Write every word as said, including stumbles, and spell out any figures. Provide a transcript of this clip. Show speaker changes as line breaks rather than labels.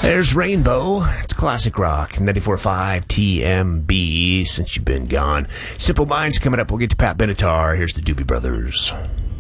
There's Rainbow. It's classic rock. ninety-four point five T M B. Since you've been gone. Simple Minds coming up. We'll get to Pat Benatar. Here's the Doobie Brothers.